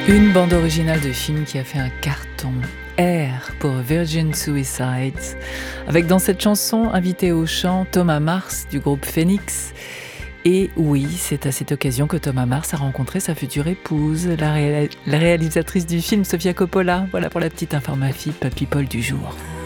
Une bande originale de film qui a fait un carton. R pour Virgin Suicides, avec dans cette chanson invité au chant Thomas Mars du groupe Phoenix. Et oui, c'est à cette occasion que Thomas Mars a rencontré sa future épouse, la réalisatrice du film Sofia Coppola. Voilà pour la petite information people du jour.